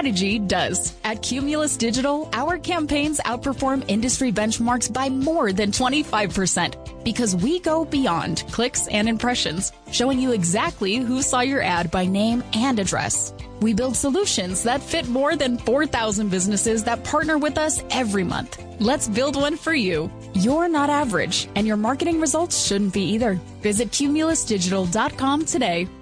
strategy does. At Cumulus Digital, our campaigns outperform industry benchmarks by more than 25% because we go beyond clicks and impressions, showing you exactly who saw your ad by name and address. We build solutions that fit more than 4,000 businesses that partner with us every month. Let's build one for you. You're not average, and your marketing results shouldn't be either. Visit cumulusdigital.com today.